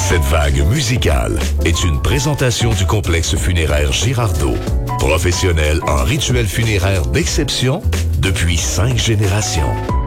Cette vague musicale est une présentation du complexe funéraire Girardot, professionnel en rituels funéraires d'exception depuis 5 générations.